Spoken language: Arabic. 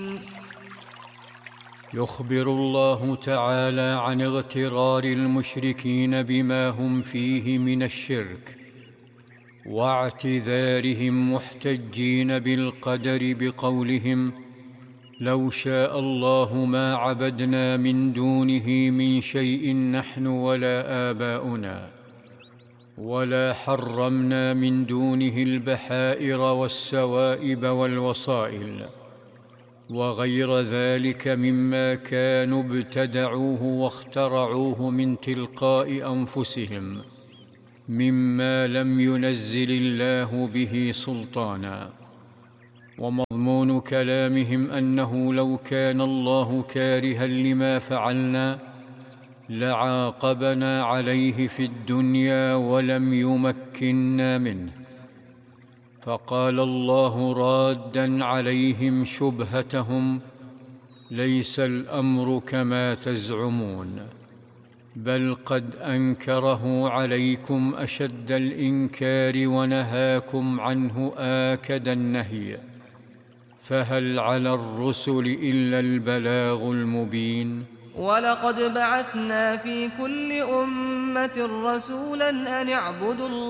يخبر الله تعالى عن اغترار المشركين بما هم فيه من الشرك واعتذارهم محتجين بالقدر بقولهم: لو شاء الله ما عبدنا من دونه من شيء نحن ولا آباؤنا، ولا حرمنا من دونه البحائر والسوائب والوصائل وغير ذلك مما كانوا ابتدعوه واخترعوه من تلقاء أنفسهم مما لم ينزل الله به سلطانا. ومضمون كلامهم أنه لو كان الله كارها لما فعلنا لعاقبنا عليه في الدنيا ولم يمكننا منه. فقال الله رادا عليهم شبهتهم: ليس الأمر كما تزعمون، بل قد أنكره عليكم أشد الإنكار ونهاكم عنه آكد النهي، فهل على الرسل إلا البلاغ المبين؟ ولقد بعثنا في كل أمة رسولا أن اعبدوا الله